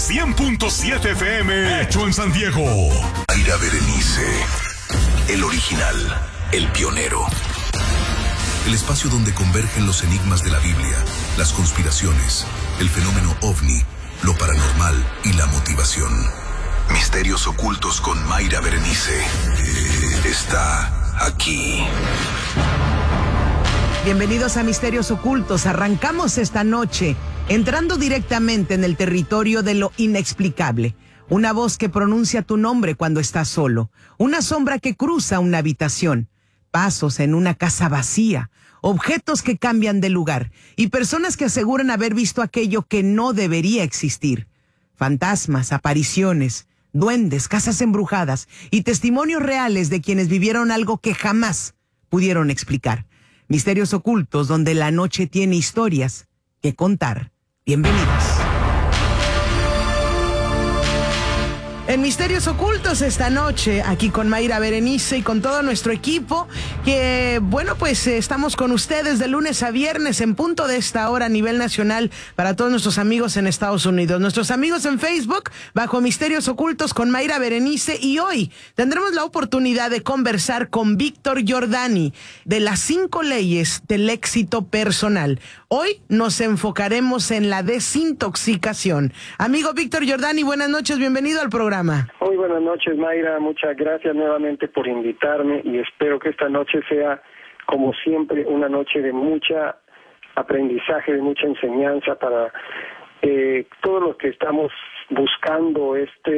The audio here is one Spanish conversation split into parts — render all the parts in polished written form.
100.7 FM, hecho en San Diego. Mayra Berenice, el original, el pionero. El espacio donde convergen los enigmas de la Biblia, las conspiraciones, el fenómeno ovni, lo paranormal y la motivación. Misterios ocultos con Mayra Berenice. Está aquí. Bienvenidos a Misterios Ocultos. Arrancamos esta noche entrando directamente en el territorio de lo inexplicable. Una voz que pronuncia tu nombre cuando estás solo. Una sombra que cruza una habitación. Pasos en una casa vacía. Objetos que cambian de lugar. Y personas que aseguran haber visto aquello que no debería existir. Fantasmas, apariciones, duendes, casas embrujadas y testimonios reales de quienes vivieron algo que jamás pudieron explicar. Misterios Ocultos, donde la noche tiene historias que contar. Bienvenidos. En Misterios Ocultos esta noche, aquí con Mayra Berenice y con todo nuestro equipo, que bueno, pues estamos con ustedes de lunes a viernes en punto de esta hora a nivel nacional para todos nuestros amigos en Estados Unidos. Nuestros amigos en Facebook, bajo Misterios Ocultos con Mayra Berenice, y hoy tendremos la oportunidad de conversar con Víctor Giordani de las 5 leyes del éxito personal. Hoy nos enfocaremos en la desintoxicación. Amigo Víctor Giordani, buenas noches, bienvenido al programa. Muy buenas noches, Mayra, muchas gracias nuevamente por invitarme y espero que esta noche sea, como siempre, una noche de mucha aprendizaje, de mucha enseñanza para todos los que estamos buscando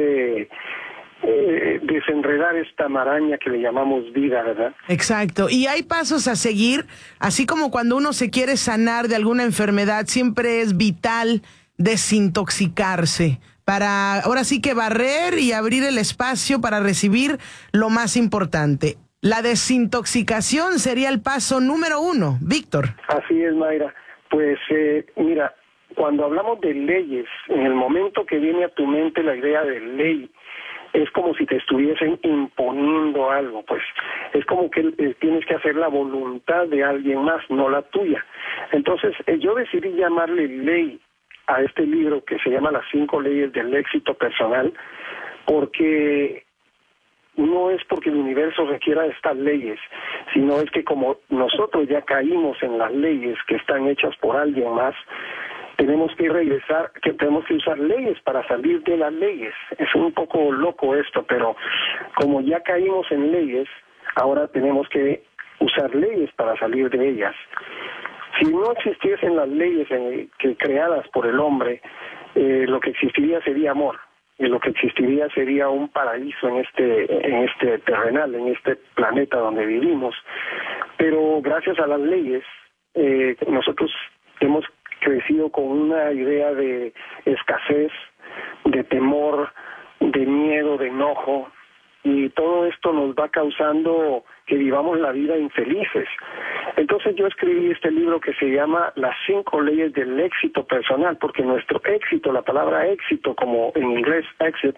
desenredar esta maraña que le llamamos vida, ¿verdad? Exacto, y hay pasos a seguir, así como cuando uno se quiere sanar de alguna enfermedad, siempre es vital desintoxicarse para ahora sí que barrer y abrir el espacio para recibir lo más importante. La desintoxicación sería el paso número 1, Víctor. Así es, Mayra. Pues mira, cuando hablamos de leyes, en el momento que viene a tu mente la idea de ley, es como si te estuviesen imponiendo algo, pues es como que tienes que hacer la voluntad de alguien más, no la tuya. Entonces yo decidí llamarle ley a este libro que se llama Las 5 leyes del éxito personal, porque no es porque el universo requiera estas leyes, sino es que como nosotros ya caímos en las leyes que están hechas por alguien más, tenemos que regresar, que tenemos que usar leyes para salir de las leyes. Es un poco loco esto, pero como ya caímos en leyes, ahora tenemos que usar leyes para salir de ellas. Si no existiesen las leyes que creadas por el hombre, lo que existiría sería amor, y lo que existiría sería un paraíso en este terrenal, en este planeta donde vivimos. Pero gracias a las leyes, nosotros hemos crecido con una idea de escasez, de temor, de miedo, de enojo, y todo esto nos va causando que vivamos la vida infelices. Entonces yo escribí este libro que se llama Las 5 leyes del éxito personal, porque nuestro éxito, la palabra éxito, como en inglés exit,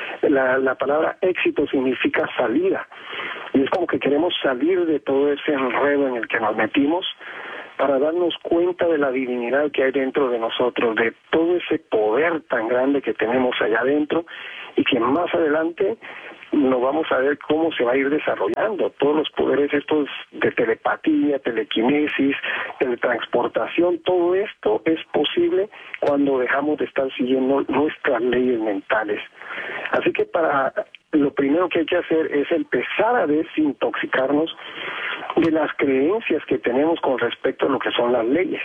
la palabra éxito significa salida, y es como que queremos salir de todo ese enredo en el que nos metimos para darnos cuenta de la divinidad que hay dentro de nosotros, de todo ese poder tan grande que tenemos allá adentro, y que más adelante nos vamos a ver cómo se va a ir desarrollando. Todos los poderes estos de telepatía, telequinesis, teletransportación, todo esto es posible cuando dejamos de estar siguiendo nuestras leyes mentales. Así que lo primero que hay que hacer es empezar a desintoxicarnos de las creencias que tenemos con respecto a lo que son las leyes.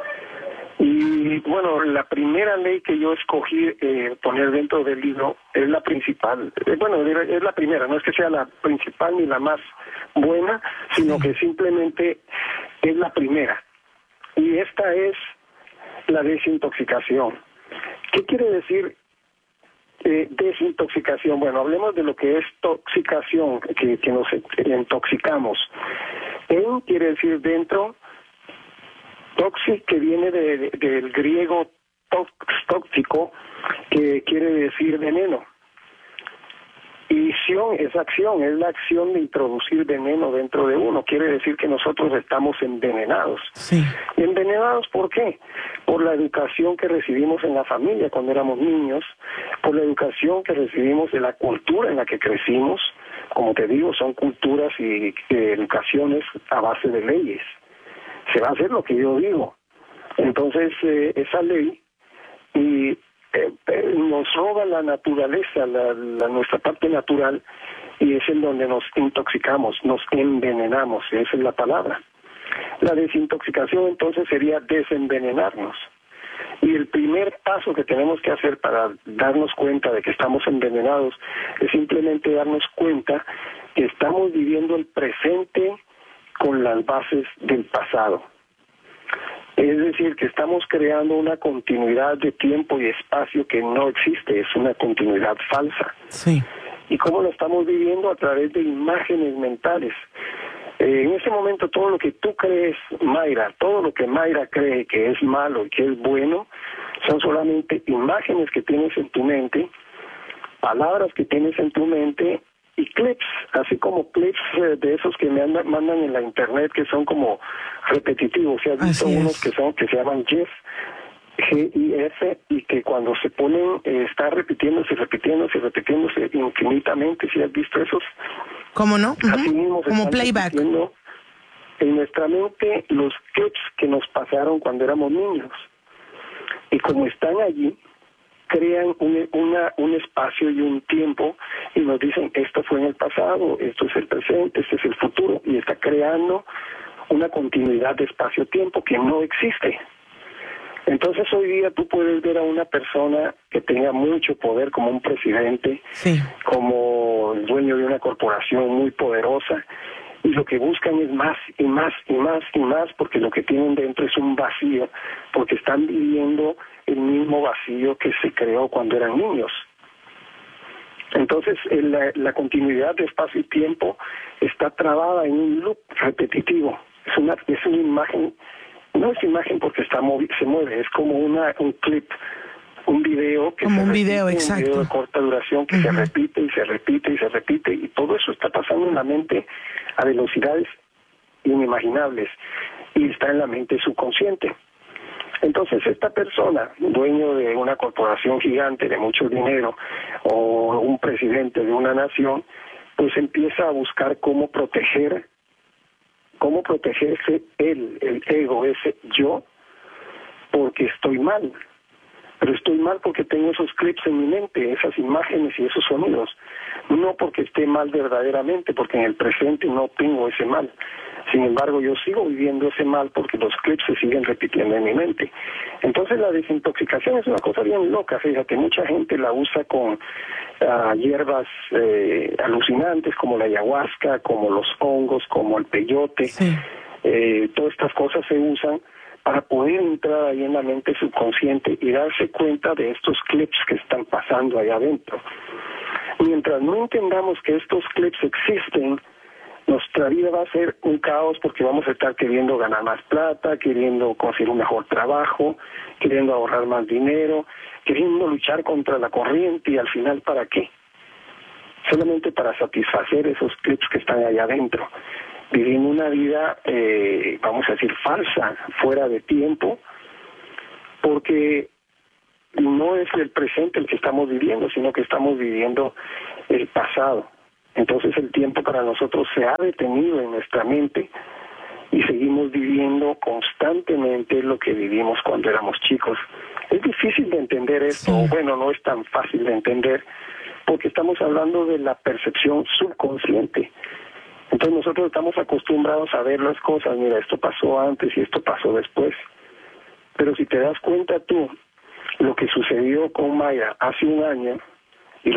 Y bueno, la primera ley que yo escogí poner dentro del libro es la principal. Es la primera, no es que sea la principal ni la más buena, sino que simplemente es la primera. Y esta es la desintoxicación. ¿Qué quiere decir desintoxicación? Bueno, hablemos de lo que es toxicación, que nos intoxicamos. En quiere decir dentro, toxic, que viene del griego tóxico, que quiere decir veneno. Y acción, es la acción de introducir veneno dentro de uno. Quiere decir que nosotros estamos envenenados. Sí. ¿Envenenados por qué? Por la educación que recibimos en la familia cuando éramos niños, por la educación que recibimos de la cultura en la que crecimos. Como te digo, son culturas y educaciones a base de leyes. Se va a hacer lo que yo digo. Entonces, esa ley nos roba la naturaleza, nuestra parte natural, y es en donde nos intoxicamos, nos envenenamos, esa es la palabra. La desintoxicación entonces sería desenvenenarnos. Y el primer paso que tenemos que hacer para darnos cuenta de que estamos envenenados es simplemente darnos cuenta que estamos viviendo el presente con las bases del pasado. Es decir, que estamos creando una continuidad de tiempo y espacio que no existe, es una continuidad falsa. Sí. ¿Y cómo lo estamos viviendo? A través de imágenes mentales. En ese momento todo lo que tú crees, Mayra, todo lo que Mayra cree que es malo y que es bueno, son solamente imágenes que tienes en tu mente, palabras que tienes en tu mente y clips, así como clips de esos que me mandan en la internet que son como repetitivos. ¿Se has visto unos que se llaman GIF, G-I-F, y que cuando se ponen está repitiéndose infinitamente? ¿Sí has visto esos? ¿Cómo no? Así mismo como playback. En nuestra mente los clips que nos pasaron cuando éramos niños. Y como están allí, crean un espacio y un tiempo y nos dicen, esto fue en el pasado, esto es el presente, este es el futuro, y está creando una continuidad de espacio-tiempo que no existe. Entonces hoy día tú puedes ver a una persona que tenga mucho poder como un presidente, sí, como el dueño de una corporación muy poderosa, y lo que buscan es más y más y más y más, porque lo que tienen dentro es un vacío, porque están viviendo el mismo vacío que se creó cuando eran niños. Entonces la continuidad de espacio y tiempo está trabada en un loop repetitivo. Es una imagen, no es imagen porque se mueve, es como un clip, un video que como se un repite, video, exacto, un video de corta duración que se repite y se repite y se repite, y todo eso está pasando en la mente a velocidades inimaginables y está en la mente subconsciente. Entonces esta persona, dueño de una corporación gigante de mucho dinero o un presidente de una nación, pues empieza a buscar cómo protegerse él, el ego, ese yo, porque estoy mal. Pero estoy mal porque tengo esos clips en mi mente, esas imágenes y esos sonidos. No porque esté mal verdaderamente, porque en el presente no tengo ese mal. Sin embargo, yo sigo viviendo ese mal porque los clips se siguen repitiendo en mi mente. Entonces la desintoxicación es una cosa bien loca, fíjate, mucha gente la usa con hierbas alucinantes como la ayahuasca, como los hongos, como el peyote. Sí. Todas estas cosas se usan para poder entrar ahí en la mente subconsciente y darse cuenta de estos clips que están pasando allá adentro. Mientras no entendamos que estos clips existen, nuestra vida va a ser un caos porque vamos a estar queriendo ganar más plata, queriendo conseguir un mejor trabajo, queriendo ahorrar más dinero, queriendo luchar contra la corriente, y al final ¿para qué? Solamente para satisfacer esos clips que están allá adentro. Viviendo una vida, vamos a decir, falsa, fuera de tiempo, porque no es el presente el que estamos viviendo, sino que estamos viviendo el pasado. Entonces el tiempo para nosotros se ha detenido en nuestra mente y seguimos viviendo constantemente lo que vivimos cuando éramos chicos. Es difícil de entender esto, bueno, no es tan fácil de entender, porque estamos hablando de la percepción subconsciente. Entonces nosotros estamos acostumbrados a ver las cosas, mira, esto pasó antes y esto pasó después. Pero si te das cuenta tú, lo que sucedió con Mayra hace un año